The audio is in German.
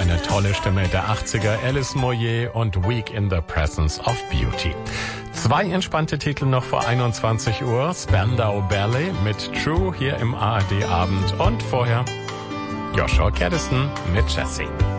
eine tolle Stimme der 80er, Alice Moyer und Weak in the Presence of Beauty. 2 entspannte Titel noch vor 21 Uhr, Spandau Ballet mit True hier im ARD Abend und vorher Joshua Caddison mit Jessie.